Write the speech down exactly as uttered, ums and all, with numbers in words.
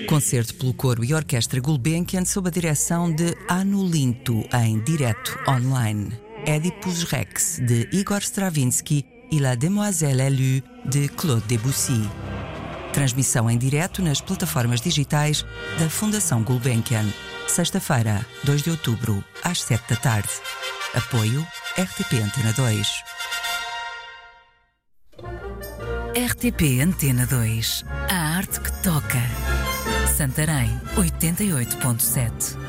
Concerto pelo coro e orquestra Gulbenkian sob a direção de Anu Linto, em direto online. Oedipus Rex, de Igor Stravinsky, e La Demoiselle élue, de Claude Debussy. Transmissão em direto nas plataformas digitais da Fundação Gulbenkian. Sexta-feira, dois de outubro, às sete da tarde. Apoio R T P Antena dois. R T P Antena dois. A arte que toca. Santarém, oitenta e oito ponto sete.